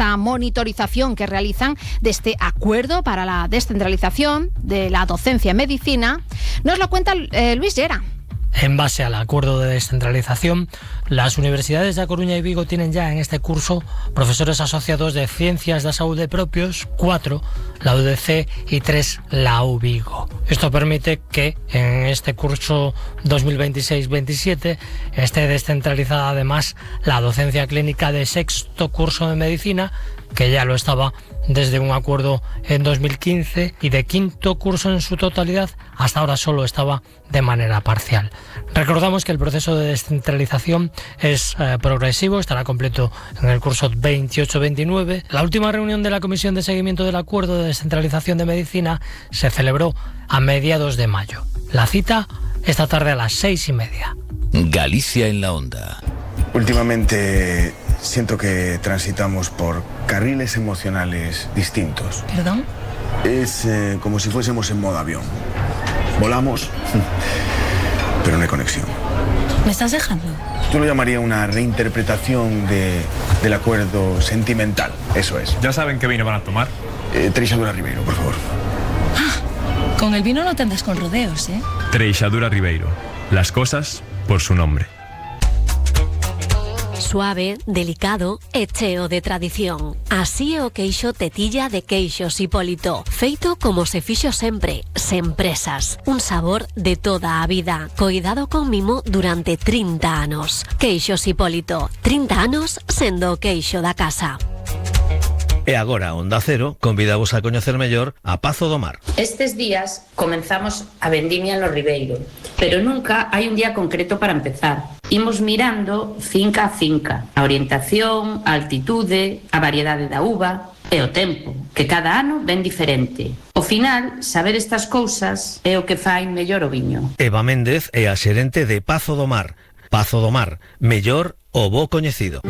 esta monitorización que realizan de este acuerdo para la descentralización de la docencia en medicina. Nos lo cuenta Luis Llera. En base al acuerdo de descentralización, las universidades de A Coruña y Vigo tienen ya en este curso profesores asociados de Ciencias da Saúde propios, 4 la UDC y 3 la U Vigo. Esto permite que en este curso 2026-27 esté descentralizada además la docencia clínica de sexto curso de medicina, que ya lo estaba desde un acuerdo en 2015, y de quinto curso en su totalidad hasta ahora solo estaba de manera parcial. Recordamos que el proceso de descentralización es progresivo, estará completo en el curso 28-29. La última reunión de la Comisión de Seguimiento del Acuerdo de Descentralización de Medicina se celebró a mediados de mayo. La cita esta tarde a las 6:30. Galicia en la onda. Últimamente siento que transitamos por carriles emocionales distintos. ¿Perdón? Es como si fuésemos en modo avión. Volamos, pero no hay conexión. ¿Me estás dejando? Yo lo llamaría una reinterpretación del acuerdo sentimental. Eso es. ¿Ya saben qué vino van a tomar? Treixadura Ribeiro, por favor. Ah, con el vino no te andas con rodeos, ¿eh? Treixadura Ribeiro. Las cosas por su nombre. Suave, delicado e cheo de tradición. Así é o queixo Tetilla de Queixos Hipólito. Feito como se fixo sempre, sen presas. Un sabor de toda a vida. Coidado con mimo durante 30 anos. Queixos Hipólito. 30 anos sendo o queixo da casa. E agora, Onda Cero, convidamos a coñecer mellor a Pazo do Mar. Estes días comenzamos a vendimia no Ribeiro, pero nunca hai un día concreto para empezar. Imos mirando finca a finca, a orientación, a altitude, a variedade da uva e o tempo, que cada ano ven diferente. Ao final, saber estas cousas é o que fai mellor o viño. Eva Méndez é a xerente de Pazo do Mar. Pazo do Mar, mellor o bo coñecido.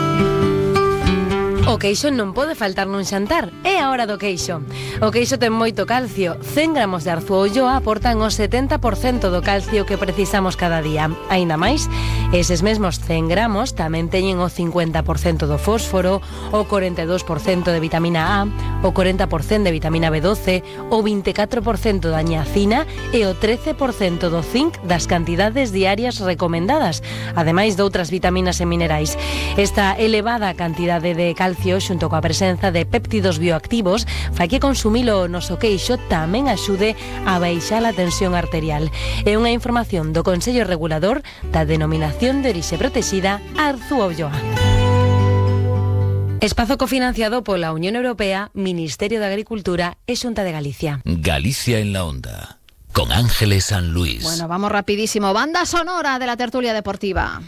O queixo non pode faltar nun xantar, é a hora do queixo. O queixo ten moito calcio, 100 gramos de Arzúa Ulloa aportan o 70% do calcio que precisamos cada día. Aínda máis, eses mesmos 100 gramos tamén teñen o 50% do fósforo, o 42% de vitamina A, o 40% de vitamina B12, o 24% da niacina e o 13% do zinc das cantidades diarias recomendadas, ademais de outras vitaminas e minerais. Esta elevada cantidade de calcio xunto coa presenza de péptidos bioactivos fai que consumilo o noso queixo tamén axude a baixar a tensión arterial. É unha información do Consello Regulador da Denominación de Orixe Protexida Arzúa Ulloa. Espazo cofinanciado pola Unión Europea, Ministerio de Agricultura e Xunta de Galicia. Galicia en la onda, con Ángeles San Luis. Bueno, vamos rapidísimo. Banda sonora de la tertulia deportiva.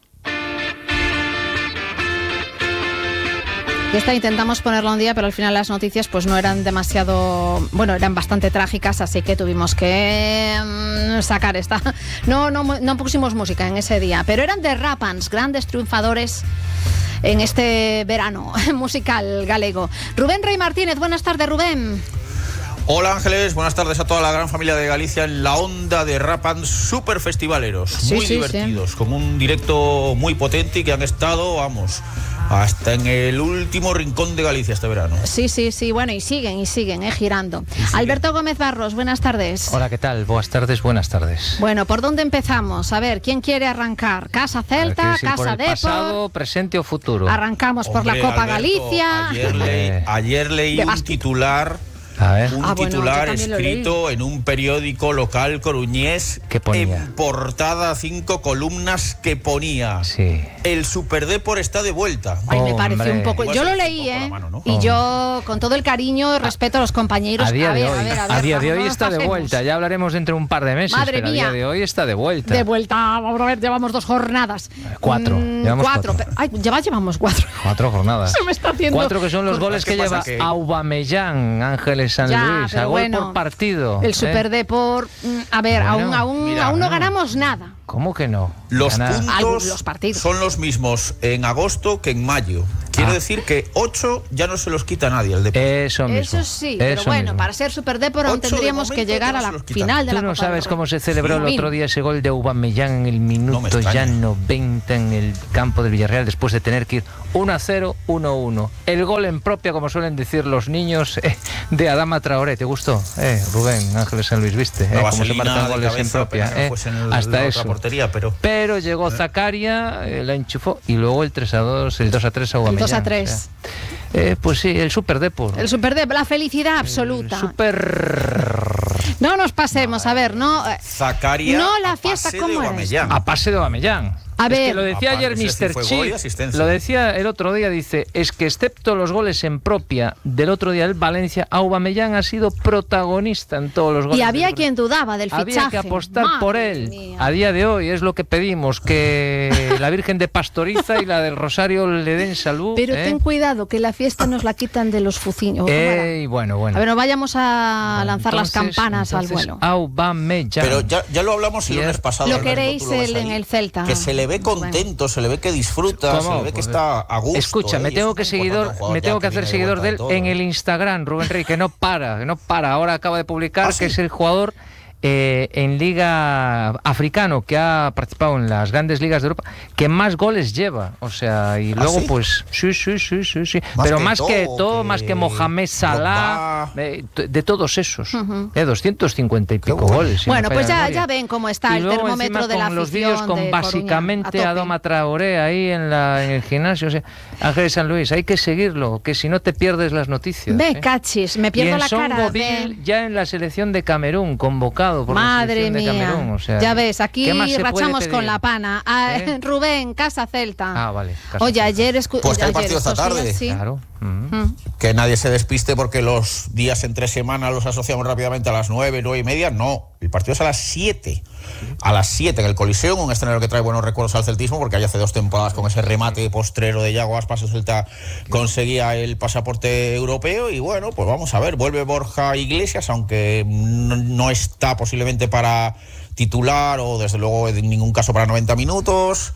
Esta intentamos ponerla un día, pero al final las noticias pues no eran demasiado... Bueno, eran bastante trágicas, así que tuvimos que sacar esta. No pusimos música en ese día, pero eran The Rapans, grandes triunfadores en este verano musical galego. Rubén Rey Martínez, buenas tardes, Rubén. Hola Ángeles, buenas tardes a toda la gran familia de Galicia en la onda de Rapans super festivaleros, muy divertidos, con un directo muy potente y que han estado, vamos, hasta en el último rincón de Galicia este verano. Sí, bueno, y siguen, girando. Alberto Gómez Barros, buenas tardes. Hola, ¿qué tal? Buenas tardes. Bueno, ¿por dónde empezamos? A ver, ¿quién quiere arrancar? ¿Casa Celta, Casa Depor? ¿Pasado, presente o futuro? Arrancamos por la Copa Alberto, Galicia. Ayer leí un titular... A ver. Un titular escrito en un periódico local coruñés en portada 5 columnas que ponía el Superdepor está de vuelta. Ay, me pareció un poco... Yo lo leí, ¿no? Y yo, con todo el cariño y respeto a los compañeros... A día de hoy está de vuelta. Ya hablaremos dentro de un par de meses. Madre mía. A día de hoy está de vuelta. Vamos a ver, llevamos 2 jornadas. 4. Llevamos 4. Ay, llevamos 4. 4 jornadas. Se me está haciendo... 4 que son los goles que lleva Aubameyang, Ángeles San Luis, a gol por partido. El Superdepor, a ver, aún no ganamos nada. ¿Cómo que no? Los puntos son los mismos en agosto que en mayo. Quiero decir que 8 ya no se los quita nadie al Depor. Eso sí, pero bueno, para ser Superdepor aún tendríamos que llegar a la final de la Copa. Tú no sabes cómo se celebró el otro día ese gol de Aubameyang en el minuto ya 90 en el campo del Villarreal, después de tener que ir 1-0, 1-1. El gol en propia, como suelen decir los niños, de Adama Traoré. ¿Te gustó? Rubén, Ángeles San Luis, ¿viste? Como se marcan goles en propia. Hasta eso. Portería, pero llegó Zakaria, la enchufó, y luego el 3-2, el 2-3 a Aubameyang. 2-3. O sea, pues sí, el Super Depor. El Super Depor, la felicidad absoluta. No nos pasemos, a ver, no. Zakaria. No, la fiesta, ¿cómo era? A pase de Aubameyang. A ver, es que lo decía ayer Mr. Chip, lo decía el otro día, dice, es que excepto los goles en propia del otro día del Valencia, Aubameyang ha sido protagonista en todos los goles. Y había quien dudaba del fichaje. Había que apostar por él. Mía. A día de hoy es lo que pedimos, que la Virgen de Pastoriza y la del Rosario le den salud. Pero ten cuidado, que la fiesta nos la quitan de los fuciños. Bueno. A ver, no vayamos a lanzar las campanas al vuelo. Aubameyang. Pero ya lo hablamos el lunes pasado. Lo queréis en el Celta. Que se le ve contento, se le ve que disfruta, se le ve que está a gusto. Escucha, me tengo que hacer seguidor de él en el Instagram, Rubén Rey, que no para. Ahora acaba de publicar que es el jugador en Liga Africano que ha participado en las grandes ligas de Europa que más goles lleva, o sea, y luego pues sí, pero más que todo, más que Mohamed Salah, de todos esos, 250 y pico goles. Bueno, pues ya ven cómo está el termómetro de la afición. Los vídeos con básicamente a Adama Traoré ahí en el gimnasio, o sea, Ángeles San Luis, hay que seguirlo, que si no te pierdes las noticias. Ve, cachis, me pierdo la cara. Ya en la selección de Camerún, convocado por Madre mía, de Camerún, o sea, ya ves, aquí rachamos con la pana. Rubén, Casa Celta. Vale. Oye, ayer pues el partido esta tarde. Sí. Claro. Que nadie se despiste porque los días entre semana los asociamos rápidamente a las 9:30. No, el partido es a las 7. A las 7 en el Coliseo, un escenario que trae buenos recuerdos al celtismo, porque hace 2 temporadas con ese remate postrero de Yago Aspas el Celta conseguía el pasaporte europeo. Y bueno, pues vamos a ver, vuelve Borja Iglesias, aunque no está posiblemente para titular o desde luego en ningún caso para 90 minutos.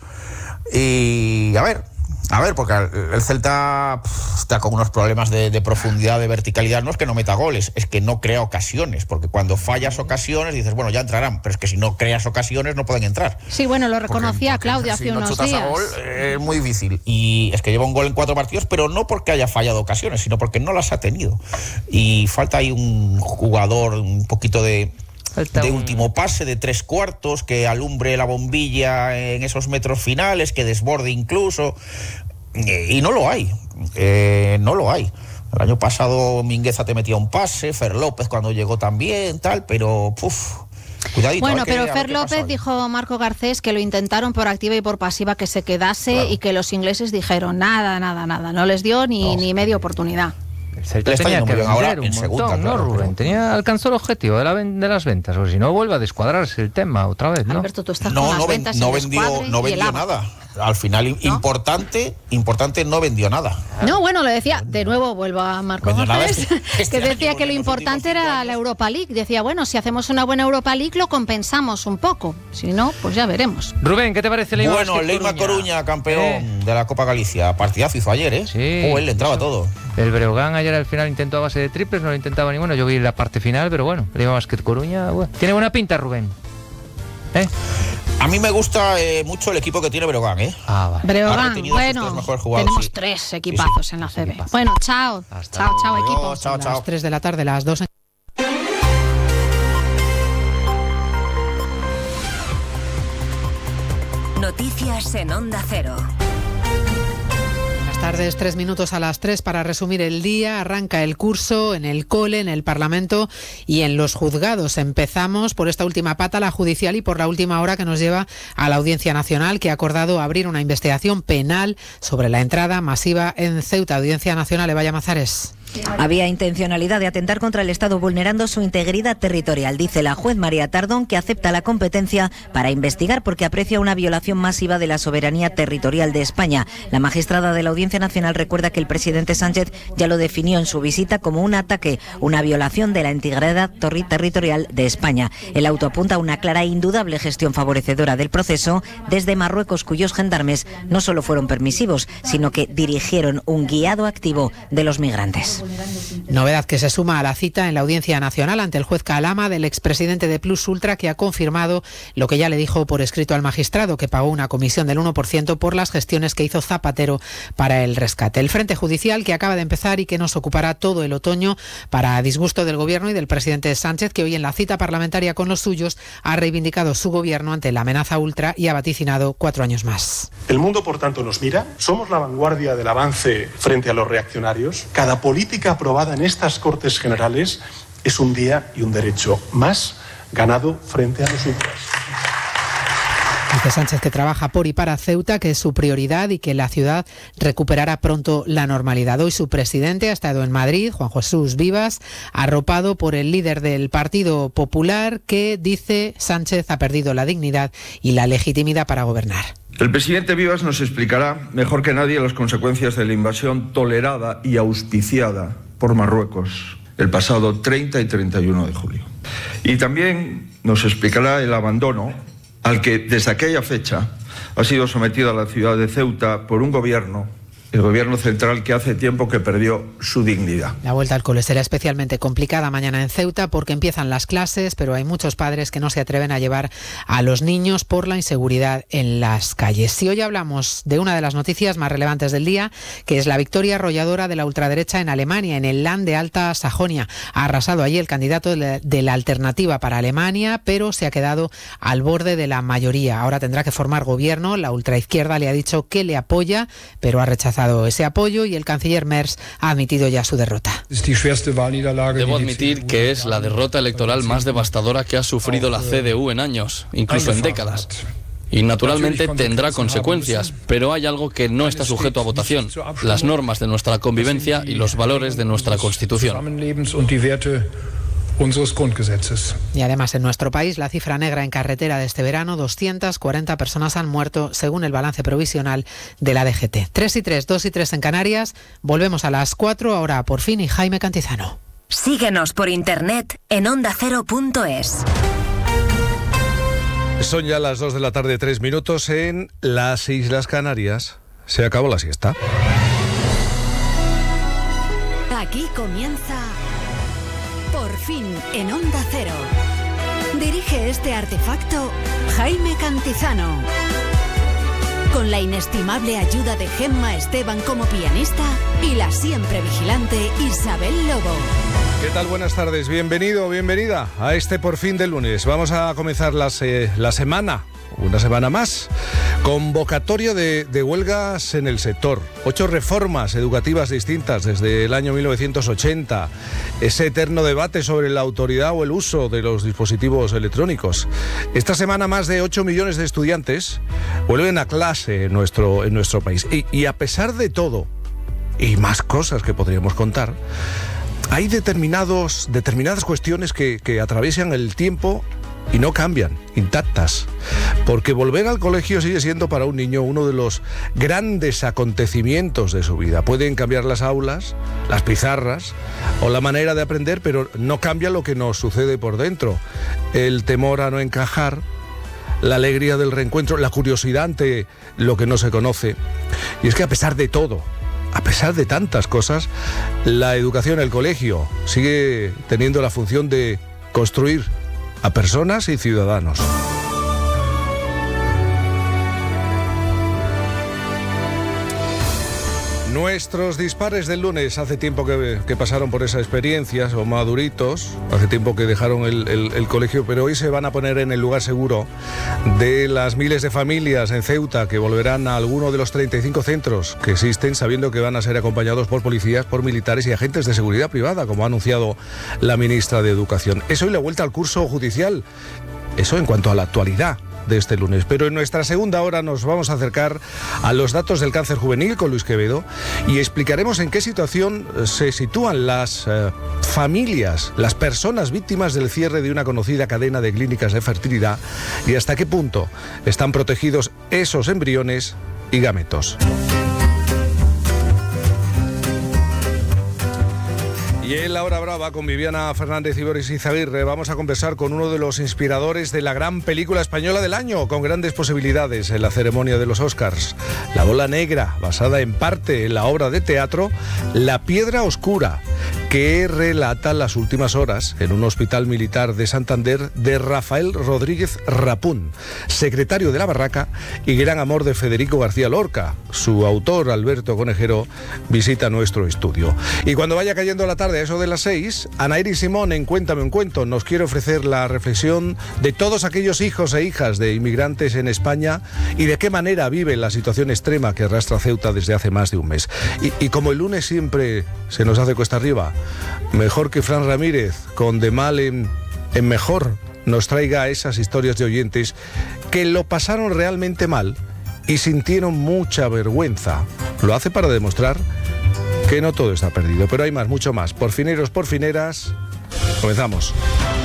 Y a ver, porque el Celta está con unos problemas de profundidad, de verticalidad. No es que no meta goles, es que no crea ocasiones, porque cuando fallas ocasiones dices, bueno, ya entrarán, pero es que si no creas ocasiones no pueden entrar. Sí, bueno, lo reconocía Claudia hace unos días. Si no chutas a gol, es muy difícil. Y es que lleva un gol en 4 partidos, pero no porque haya fallado ocasiones, sino porque no las ha tenido. Y falta ahí un jugador un poquito de último pase, de 3/4, que alumbre la bombilla en esos metros finales, que desborde incluso, y no lo hay. El año pasado Mingueza te metía un pase, Fer López cuando llegó también, pero cuidadito. Bueno, pero Fer López dijo Marco Garcés que lo intentaron por activa y por pasiva que se quedase, claro. Y que los ingleses dijeron nada, no les dio ni media oportunidad. El Celta tenía que vender un montón, ¿no, Rubén? Alcanzó el objetivo de las ventas, o si no vuelve a descuadrarse el tema otra vez, ¿no? Alberto, tú estás con las ventas no vendió nada. Al final, importante, no vendió nada. No, bueno, lo decía, de nuevo vuelvo a Marco Gómez, que decía que lo importante era la Europa League. Decía, bueno, si hacemos una buena Europa League lo compensamos un poco. Si no, pues ya veremos. Rubén, ¿qué te parece Leima? Bueno, Leima Coruña, campeón de la Copa Galicia. Partidazo hizo ayer, ¿eh? Sí. Él le entraba todo. El Breogán ayer al final intentó a base de triples, no lo intentaba ninguno. Yo vi la parte final, pero bueno, Leima Basket Coruña, bueno. Tiene buena pinta, Rubén. A mí me gusta mucho el equipo que tiene Breogán, Vale. Breogán, bueno, tenemos 3 equipazos en la CB. Bueno, chao, equipo. Chao. Las 3 de la tarde, las 2. Noticias en Onda Cero. Tardes, 3 minutos a las 3 para resumir el día. Arranca el curso en el cole, en el Parlamento y en los juzgados. Empezamos por esta última pata, la judicial, y por la última hora que nos lleva a la Audiencia Nacional, que ha acordado abrir una investigación penal sobre la entrada masiva en Ceuta. Audiencia Nacional, Eva Llamazares. Había intencionalidad de atentar contra el Estado vulnerando su integridad territorial, dice la juez María Tardón, que acepta la competencia para investigar porque aprecia una violación masiva de la soberanía territorial de España. La magistrada de la Audiencia Nacional recuerda que el presidente Sánchez ya lo definió en su visita como un ataque, una violación de la integridad territorial de España. El auto apunta a una clara e indudable gestión favorecedora del proceso desde Marruecos, cuyos gendarmes no solo fueron permisivos, sino que dirigieron un guiado activo de los migrantes. Novedad que se suma a la cita en la Audiencia Nacional ante el juez Calama del expresidente de Plus Ultra, que ha confirmado lo que ya le dijo por escrito al magistrado, que pagó una comisión del 1% por las gestiones que hizo Zapatero para el rescate. El frente judicial que acaba de empezar y que nos ocupará todo el otoño, para disgusto del Gobierno y del presidente Sánchez, que hoy en la cita parlamentaria con los suyos ha reivindicado su gobierno ante la amenaza ultra y ha vaticinado 4 años más. El mundo, por tanto, nos mira. Somos la vanguardia del avance frente a los reaccionarios. Cada política aprobada en estas Cortes Generales es un día y un derecho más ganado frente a los ultras. Dice Sánchez que trabaja por y para Ceuta, que es su prioridad y que la ciudad recuperará pronto la normalidad. Hoy su presidente ha estado en Madrid, Juan Jesús Vivas, arropado por el líder del Partido Popular, que, dice Sánchez, ha perdido la dignidad y la legitimidad para gobernar. El presidente Vivas nos explicará mejor que nadie las consecuencias de la invasión tolerada y auspiciada por Marruecos el pasado 30 y 31 de julio. Y también nos explicará el abandono al que desde aquella fecha ha sido sometida la ciudad de Ceuta por un gobierno, el gobierno central, que hace tiempo que perdió su dignidad. La vuelta al cole será especialmente complicada mañana en Ceuta porque empiezan las clases, pero hay muchos padres que no se atreven a llevar a los niños por la inseguridad en las calles. Y hoy hablamos de una de las noticias más relevantes del día, que es la victoria arrolladora de la ultraderecha en Alemania, en el Land de Alta Sajonia. Ha arrasado allí el candidato de la Alternativa para Alemania, pero se ha quedado al borde de la mayoría. Ahora tendrá que formar gobierno. La ultraizquierda le ha dicho que le apoya, pero ha rechazado ese apoyo, y el canciller Merz ha admitido ya su derrota. Debo admitir que es la derrota electoral más devastadora que ha sufrido la CDU en años, incluso en décadas. Y naturalmente tendrá consecuencias, pero hay algo que no está sujeto a votación: las normas de nuestra convivencia y los valores de nuestra Constitución. Y además, en nuestro país, la cifra negra en carretera de este verano: 240 personas han muerto, según el balance provisional de la DGT. 3:03, 2:03 en Canarias. Volvemos a las 4, ahora por fin, y Jaime Cantizano. Síguenos por internet en ondacero.es. Son ya las 2 de la tarde, 3 minutos en las Islas Canarias. Se acabó la siesta. Aquí comienza Por fin en Onda Cero. Dirige este artefacto Jaime Cantizano, con la inestimable ayuda de Gemma Esteban como pianista y la siempre vigilante Isabel Lobo. ¿Qué tal? Buenas tardes, bienvenido, bienvenida a este Por fin del lunes. Vamos a comenzar la semana, una semana más. Convocatorio de huelgas en el sector. 8 reformas educativas distintas desde el año 1980. Ese eterno debate sobre la autoridad o el uso de los dispositivos electrónicos. Esta semana más de 8 millones de estudiantes vuelven a clase en nuestro país. Y a pesar de todo, y más cosas que podríamos contar, hay determinadas cuestiones que atraviesan el tiempo y no cambian, intactas. Porque volver al colegio sigue siendo para un niño uno de los grandes acontecimientos de su vida. Pueden cambiar las aulas, las pizarras o la manera de aprender, pero no cambia lo que nos sucede por dentro. El temor a no encajar, la alegría del reencuentro, la curiosidad ante lo que no se conoce. Y es que a pesar de todo, a pesar de tantas cosas, la educación, el colegio, sigue teniendo la función de construir a personas y ciudadanos. Nuestros dispares del lunes, hace tiempo que pasaron por esa experiencia, son maduritos, hace tiempo que dejaron el colegio, pero hoy se van a poner en el lugar seguro de las miles de familias en Ceuta que volverán a alguno de los 35 centros que existen, sabiendo que van a ser acompañados por policías, por militares y agentes de seguridad privada, como ha anunciado la ministra de Educación. Es hoy la vuelta al curso judicial, eso en cuanto a la actualidad de este lunes. Pero en nuestra segunda hora nos vamos a acercar a los datos del cáncer juvenil con Luis Quevedo y explicaremos en qué situación se sitúan las familias, las personas víctimas del cierre de una conocida cadena de clínicas de fertilidad y hasta qué punto están protegidos esos embriones y gametos. Y en La Hora Brava, con Viviana Fernández y Boris Izaguirre, vamos a conversar con uno de los inspiradores de la gran película española del año, con grandes posibilidades en la ceremonia de los Oscars. La Bola Negra, basada en parte en la obra de teatro La Piedra Oscura. que relata las últimas horas en un hospital militar de Santander de Rafael Rodríguez Rapún, secretario de la Barraca y gran amor de Federico García Lorca. Su autor, Alberto Conejero, visita nuestro estudio. Y cuando vaya cayendo la tarde, a eso de las 6, Anaíri Simón en Cuéntame un cuento nos quiere ofrecer la reflexión de todos aquellos hijos e hijas de inmigrantes en España y de qué manera viven la situación extrema que arrastra Ceuta desde hace más de un mes. Y como el lunes siempre se nos hace cuesta arriba, mejor que Fran Ramírez, con De Mal en Mejor, nos traiga esas historias de oyentes que lo pasaron realmente mal y sintieron mucha vergüenza. Lo hace para demostrar que no todo está perdido, pero hay más, mucho más. Porfineros, porfineras, comenzamos.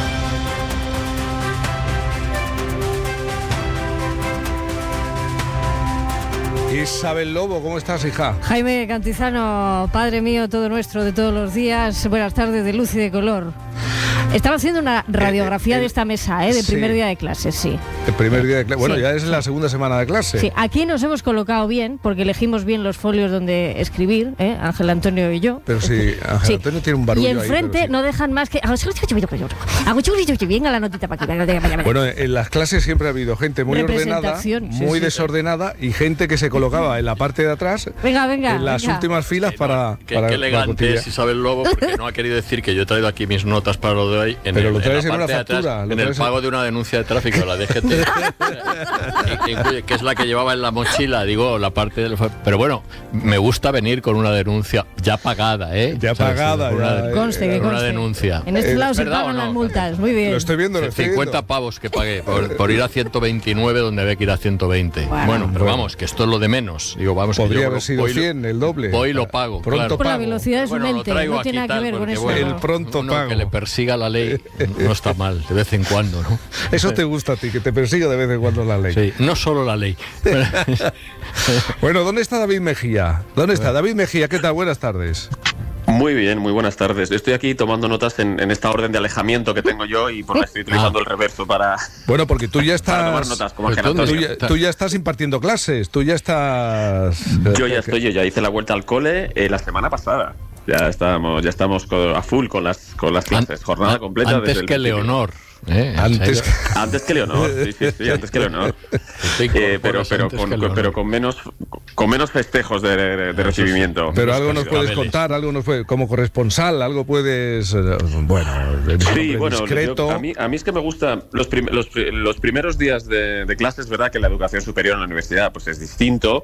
Isabel Lobo, ¿cómo estás, hija? Jaime Cantizano, padre mío, todo nuestro, de todos los días. Buenas tardes, de luz y de color. Estaba haciendo una radiografía de esta mesa, de primer día de clase, sí. El primer día de clase. Bueno, ya es la segunda semana de clase. Sí, aquí nos hemos colocado bien, porque elegimos bien los folios donde escribir, Ángel Antonio y yo. Pero sí, Ángel Antonio tiene un barullo ahí. Y enfrente no dejan más que... Venga la notita para aquí. Bueno, en las clases siempre ha habido gente muy ordenada, muy desordenada y gente que se colocaba en la parte de atrás, en las últimas filas para... Qué elegante es Isabel Lobo, porque no ha querido decir que yo he traído aquí mis notas para lo de hoy. Pero lo traes en una factura. En el pago de una denuncia de tráfico de la DGT, que es la que llevaba en la mochila, digo, la parte del... Pero bueno, me gusta venir con una denuncia ya pagada, Ya pagada. Conste, que conste. Una denuncia. En este lado se pagan las multas, muy bien. Lo estoy viendo, 50 pavos que pagué por ir a 129 donde había que ir a 120. Bueno, pero vamos, que esto es lo de menos. Digo, vamos, podría haber sido 100, el doble. Hoy lo pago. Pronto pago. La velocidad es un ente, no tiene nada que ver con eso. El pronto pago. Que le persiga la ley no está mal, de vez en cuando, ¿no? Eso te gusta a ti, que te persiga de vez en cuando la ley. Sí, no solo la ley. Bueno, ¿dónde está David Mejía? ¿Dónde está David Mejía? ¿Qué tal? Buenas tardes. Muy bien, muy buenas tardes. Estoy aquí tomando notas en esta orden de alejamiento que tengo yo y por estoy utilizando el reverso para... Bueno, porque tú ya estás... Para tomar notas, como tú ya estás impartiendo clases, tú ya estás... Yo ya hice la vuelta al cole la semana pasada. Ya estamos a full con las clases, jornada completa. Antes desde que Leonor. Antes que Leonor, sí, antes que Leonor. Pero con menos festejos de recibimiento. Pero algo nos puedes contar, como corresponsal, algo puedes, discreto. A mí es que me gusta los primeros días de clase. Es verdad que la educación superior en la universidad pues es distinto.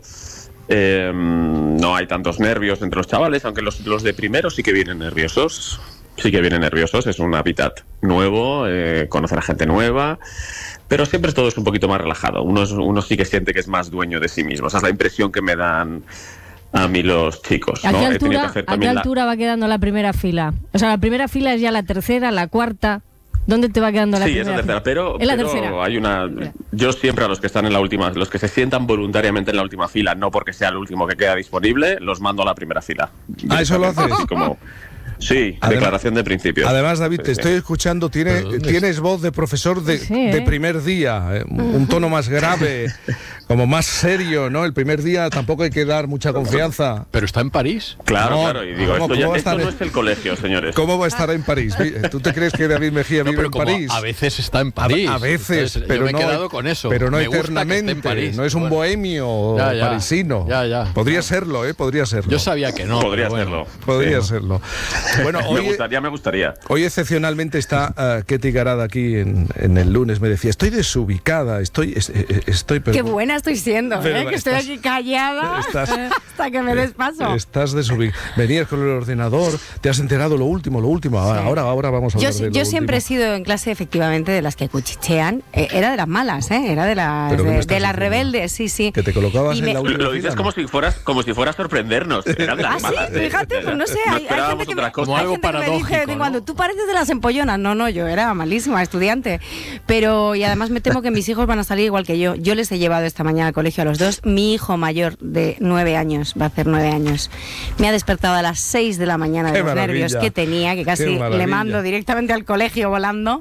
No hay tantos nervios entre los chavales, aunque los de primero sí que vienen nerviosos. Es un hábitat nuevo, conocer a gente nueva, pero siempre todo es un poquito más relajado. Uno sí que siente que es más dueño de sí mismo. Esa es la impresión que me dan a mí los chicos. ¿A qué altura va quedando la primera fila? O sea, la primera fila es ya la tercera, la cuarta. ¿Dónde te va quedando la primera? Sí, es la tercera, pero hay una... Yo siempre a los que están en la última, los que se sientan voluntariamente en la última fila, no porque sea el último que queda disponible, los mando a la primera fila. ¿Eso lo haces? Sí, declaración de principios. Además, David, te estoy escuchando, tienes voz de profesor de primer día, un tono más grave, como más serio, ¿no? El primer día tampoco hay que dar mucha confianza. ¿Pero está en París? Claro, y digo, esto no es el colegio, señores. ¿Cómo va a estar en París? ¿Tú te crees que David Mejía vive en París? A veces está en París. A veces, pero yo me he quedado con eso. Pero no eternamente, no es un bohemio parisino. Podría serlo, podría serlo. Yo sabía que no. Podría serlo. Bueno, me gustaría. Hoy excepcionalmente está Ketty Garada aquí en el lunes. Me decía, estoy desubicada, estoy Qué buena estoy siendo, que estoy aquí callada hasta que me des paso. Estás desubicada. Venías con el ordenador, te has enterado lo último. Ahora vamos a hablar de lo último. Yo siempre he sido en clase, efectivamente, de las que cuchichean. Era de las malas, era de las rebeldes, sí. Que te colocabas en la última Lo dices fila, como si fuera a sorprendernos. Eran de las malas, sí, fíjate, pues no sé, hay gente que como algo paradójico, ¿no? Cuando tú pareces de las empollonas, no, yo era malísima estudiante, pero y además me temo que mis hijos van a salir igual que yo les he llevado esta mañana al colegio a los dos. Mi hijo mayor de 9 años, va a hacer 9 años, me ha despertado a las 6 de la mañana de los nervios que tenía, que casi le mando directamente al colegio volando,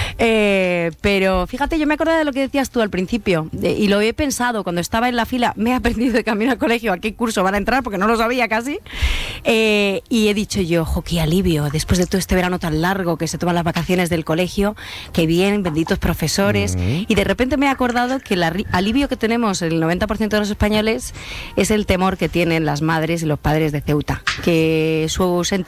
pero fíjate, yo me acordaba de lo que decías tú al principio, y lo he pensado cuando estaba en la fila, me he aprendido de camino al colegio a qué curso van a entrar, porque no lo sabía casi, y he dicho yo, qué alivio, después de todo este verano tan largo que se toman las vacaciones del colegio, que bien, benditos profesores, y de repente me he acordado que el alivio que tenemos el 90% de los españoles es el temor que tienen las madres y los padres de Ceuta, que su sentimiento